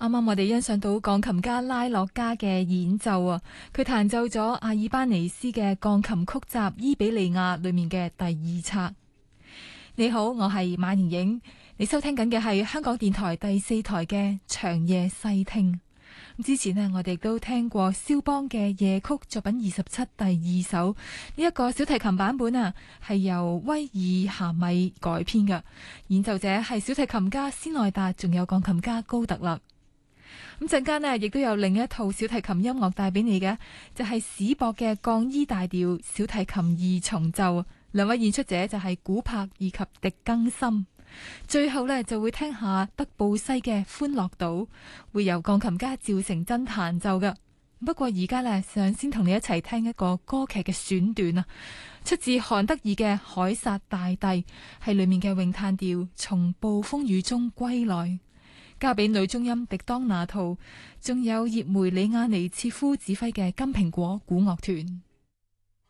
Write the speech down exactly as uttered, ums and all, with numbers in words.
啱啱我哋欣賞到鋼琴家拉洛加嘅演奏啊，佢彈奏咗阿爾巴尼斯嘅鋼琴曲集《伊比利亞》裏面嘅第二冊。你好，我係馬妍影，你收聽緊嘅係香港電台第四台嘅長夜細聽。之前呢，我哋都聽過肖邦嘅夜曲作品二十七第二首，呢一個小提琴版本啊，係由威爾夏米改編嘅，演奏者係小提琴家斯內達，仲有鋼琴家高特勒。咁陣間呢，亦都有另一套小提琴音樂帶俾你嘅，就係史博嘅降 E 大調小提琴二重奏。兩位演出者就係古柏以及狄更森。最後呢，就會聽下德布西嘅歡樂島，會由鋼琴家趙成真彈奏嘅。不過而家呢，想先同你一齊聽一個歌劇嘅選段啊，出自韓德爾嘅《凱撒大帝》，係裏面嘅詠嘆調從暴風雨中歸來。交俾女中音狄當那圖，仲有葉梅里亞尼切夫指揮嘅金蘋果古樂團。